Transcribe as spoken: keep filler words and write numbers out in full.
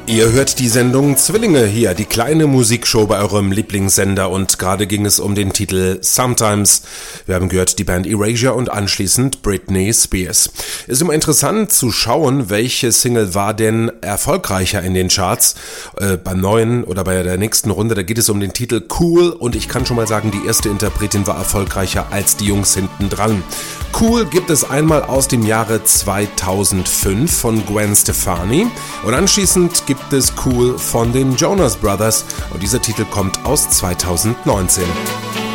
Ihr hört die Sendung Zwillinge hier, die kleine Musikshow bei eurem Lieblingssender, und gerade ging es um den Titel Sometimes. Wir haben gehört die Band Erasure und anschließend Britney Spears. Ist immer interessant zu schauen, welche Single war denn erfolgreicher in den Charts. Äh, beim neuen oder bei der nächsten Runde, da geht es um den Titel Cool, und ich kann schon mal sagen, die erste Interpretin war erfolgreicher als die Jungs hinten dran. Cool gibt es einmal aus dem Jahre zweitausendfünf von Gwen Stefani und anschließend gibt es Cool von den Jonas Brothers, und dieser Titel kommt aus zweitausendneunzehn.